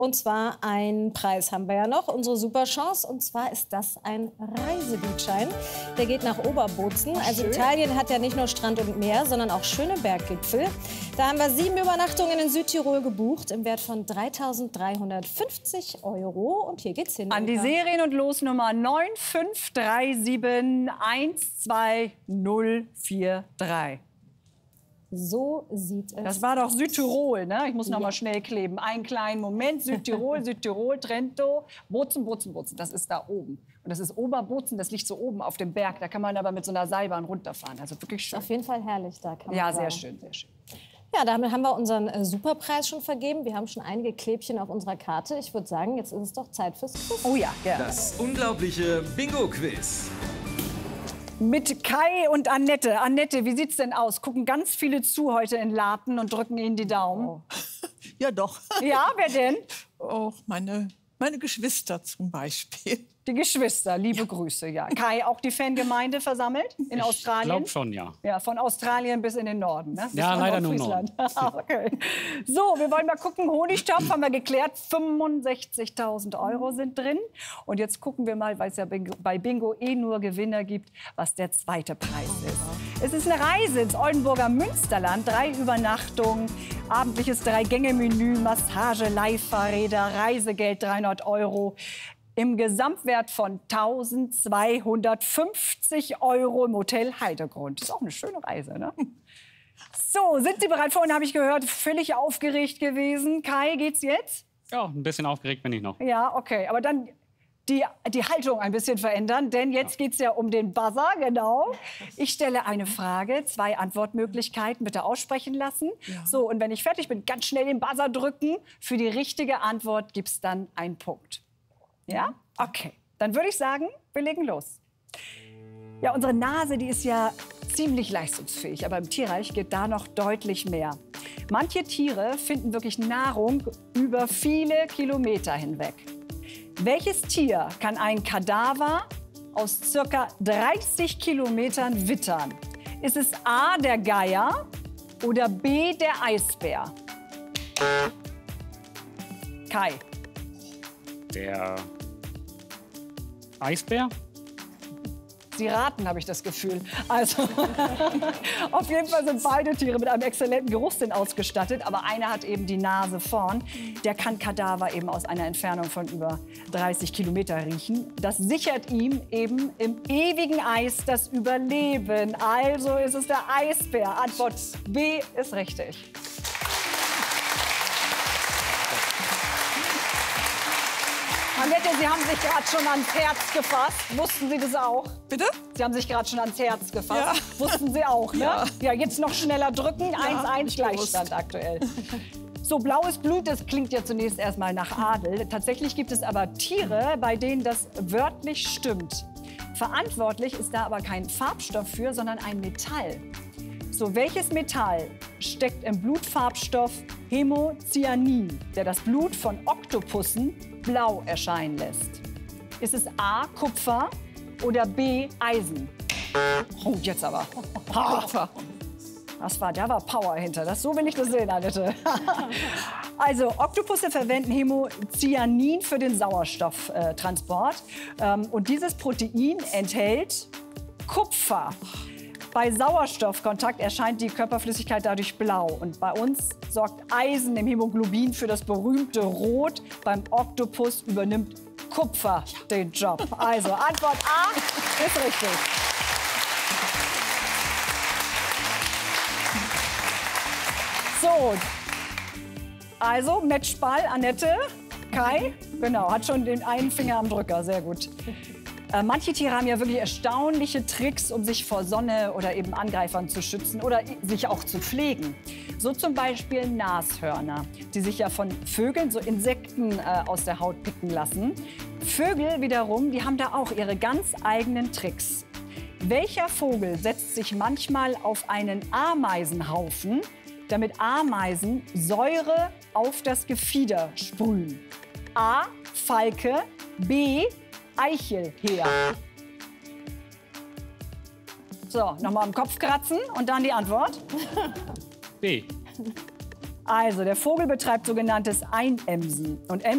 Und zwar einen Preis haben wir ja noch, unsere Superchance. Und zwar ist das ein Reisegutschein. Der geht nach Oberbozen. Also Italien hat ja nicht nur Strand und Meer, sondern auch schöne Berggipfel. Da haben wir 7 Übernachtungen in Südtirol gebucht im Wert von 3.350 €. Und hier geht's hin. An die Serien- und Losnummer 953712043. So sieht es. Das war doch Südtirol, ne? Ich muss noch mal schnell kleben. Einen kleinen Moment. Südtirol, Südtirol, Trento, Bozen, Bozen, Bozen. Das ist da oben. Und das ist Oberbozen, das liegt so oben auf dem Berg. Da kann man aber mit so einer Seilbahn runterfahren. Also wirklich schön. Auf jeden Fall herrlich da. Kann man ja, sagen. sehr schön, sehr schön. Ja, damit haben wir unseren Superpreis schon vergeben. Wir haben schon einige Klebchen auf unserer Karte. Ich würde sagen, jetzt ist es doch Zeit fürs Quiz. Oh ja, gerne. Das unglaubliche Bingo-Quiz. Mit Kai und Annette. Annette, wie sieht's denn aus? Gucken ganz viele zu heute in Laten und drücken Ihnen die Daumen. Oh. Ja, doch. Ja, wer denn? Oh, meine Geschwister zum Beispiel. Die Geschwister, liebe Grüße, ja. Kai, auch die Fangemeinde versammelt in Australien? Ich glaube schon, ja. Ja, von Australien bis in den Norden, ne? Ja, leider nur Norden. Okay. So, wir wollen mal gucken. Honigtopf haben wir geklärt. 65.000 € sind drin. Und jetzt gucken wir mal, weil es ja bei Bingo eh nur Gewinner gibt, was der zweite Preis ist. Es ist eine Reise ins Oldenburger Münsterland. 3 Übernachtungen, abendliches 3-Gänge-Menü, Massage, Leihfahrräder, Reisegeld 300 €. Im Gesamtwert von 1.250 € im Hotel Heidegrund. Das ist auch eine schöne Reise, ne? So, sind Sie bereit? Vorhin habe ich gehört, völlig aufgeregt gewesen. Kai, geht's jetzt? Ja, ein bisschen aufgeregt bin ich noch. Ja, okay. Aber dann die Haltung ein bisschen verändern, denn jetzt geht's ja um den Buzzer, genau. Ich stelle eine Frage, 2 Antwortmöglichkeiten, bitte aussprechen lassen. Ja. So, und wenn ich fertig bin, ganz schnell den Buzzer drücken. Für die richtige Antwort gibt's dann einen Punkt. Ja? Okay. Dann würde ich sagen, wir legen los. Ja, unsere Nase, die ist ja ziemlich leistungsfähig, aber im Tierreich geht da noch deutlich mehr. Manche Tiere finden wirklich Nahrung über viele Kilometer hinweg. Welches Tier kann ein Kadaver aus ca. 30 Kilometern wittern? Ist es A, der Geier oder B, der Eisbär? Kai. Der Eisbär? Sie raten, habe ich das Gefühl. Also, auf jeden Fall sind beide Tiere mit einem exzellenten Geruchssinn ausgestattet. Aber einer hat eben die Nase vorn. Der kann Kadaver eben aus einer Entfernung von über 30 Kilometer riechen. Das sichert ihm eben im ewigen Eis das Überleben. Also ist es der Eisbär. Antwort B ist richtig. Annette, Sie haben sich gerade schon ans Herz gefasst. Wussten Sie das auch? Bitte? Sie haben sich gerade schon ans Herz gefasst. Ja. Wussten Sie auch, ne? Ja. Ja, jetzt noch schneller drücken. 1:1 Gleichstand aktuell. So, blaues Blut, das klingt ja zunächst erstmal nach Adel. Tatsächlich gibt es aber Tiere, bei denen das wörtlich stimmt. Verantwortlich ist da aber kein Farbstoff für, sondern ein Metall. So, welches Metall steckt im Blutfarbstoff Hämocyanin, der das Blut von Oktopussen blau erscheinen lässt? Ist es A, Kupfer oder B, Eisen? Oh, jetzt aber. Kupfer. Da war Power hinter. So will ich das sehen, Annette. Also, Oktopusse verwenden Hämocyanin für den Sauerstofftransport. Und dieses Protein enthält Kupfer. Bei Sauerstoffkontakt erscheint die Körperflüssigkeit dadurch blau. Und bei uns sorgt Eisen im Hämoglobin für das berühmte Rot. Beim Oktopus übernimmt Kupfer den Job. Also Antwort A ist richtig. So, also Matchball, Annette, Kai, genau, hat schon den einen Finger am Drücker, sehr gut. Manche Tiere haben ja wirklich erstaunliche Tricks, um sich vor Sonne oder eben Angreifern zu schützen oder sich auch zu pflegen. So zum Beispiel Nashörner, die sich ja von Vögeln so Insekten aus der Haut picken lassen. Vögel wiederum, die haben da auch ihre ganz eigenen Tricks. Welcher Vogel setzt sich manchmal auf einen Ameisenhaufen, damit Ameisen Säure auf das Gefieder sprühen? A, Falke, B, Eichelheer. So, nochmal am Kopf kratzen und dann die Antwort. B. Also, der Vogel betreibt sogenanntes Einämsen. Und